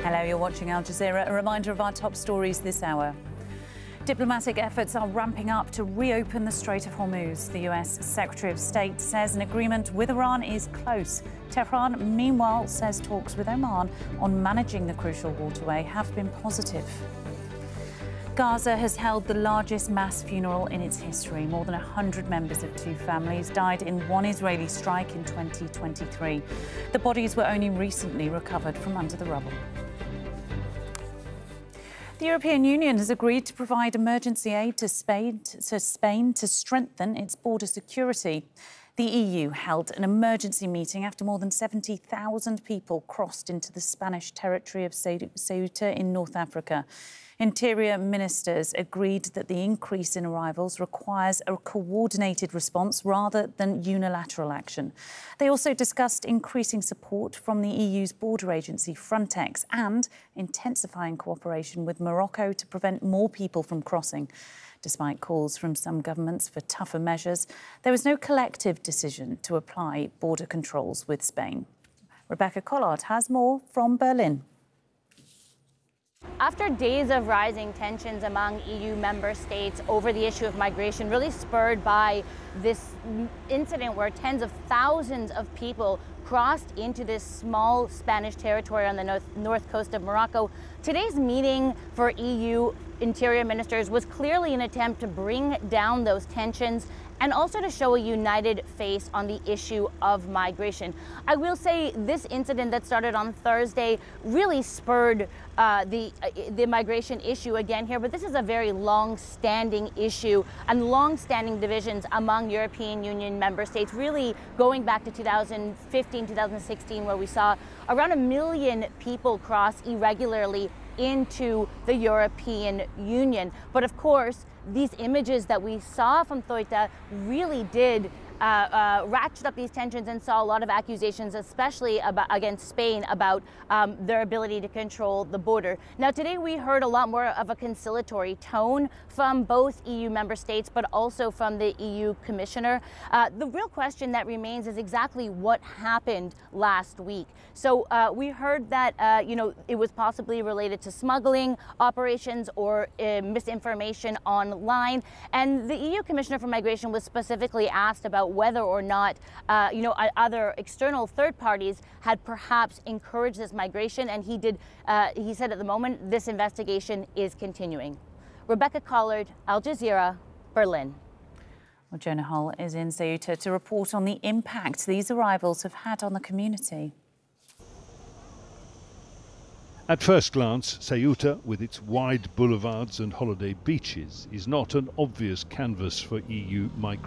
Hello, you're watching Al Jazeera. A reminder of our top stories this hour. Diplomatic efforts are ramping up to reopen the Strait of Hormuz. The US Secretary of State says an agreement with Iran is close. Tehran, meanwhile, says talks with Oman on managing the crucial waterway have been positive. Gaza has held the largest mass funeral in its history. More than 100 members of two families died in one Israeli strike in 2023. The bodies were only recently recovered from under the rubble. The European Union has agreed to provide emergency aid to Spain to strengthen its border security. The EU held an emergency meeting after more than 70,000 people crossed into the Spanish territory of Ceuta in North Africa. Interior ministers agreed that the increase in arrivals requires a coordinated response rather than unilateral action. They also discussed increasing support from the EU's border agency Frontex and intensifying cooperation with Morocco to prevent more people from crossing. Despite calls from some governments for tougher measures, there was no collective decision to apply border controls with Spain. Rebecca Collard has more from Berlin. After days of rising tensions among EU member states over the issue of migration, really spurred by this incident where tens of thousands of people crossed into this small Spanish territory on the north coast of Morocco, today's meeting for EU interior ministers was clearly an attempt to bring down those tensions and also to show a united face on the issue of migration. I will say this incident that started on Thursday really spurred the migration issue again here, but this is a very long-standing issue and long-standing divisions among European Union member states, really going back to 2015, 2016, where we saw around 1 million people cross irregularly into the European Union. But of course, these images that we saw from Ceuta really did ratchet up these tensions and saw a lot of accusations, especially against Spain, about their ability to control the border. Now, today we heard a lot more of a conciliatory tone from both EU member states, but also from the EU Commissioner. The real question that remains is exactly what happened last week. So we heard that, it was possibly related to smuggling operations or misinformation online. And the EU Commissioner for Migration was specifically asked about whether or not, other external third parties had perhaps encouraged this migration. And he said at the moment, this investigation is continuing. Rebecca Collard, Al Jazeera, Berlin. Well, Jonah Hull is in Ceuta to report on the impact these arrivals have had on the community. At first glance, Ceuta, with its wide boulevards and holiday beaches, is not an obvious canvas for EU migration.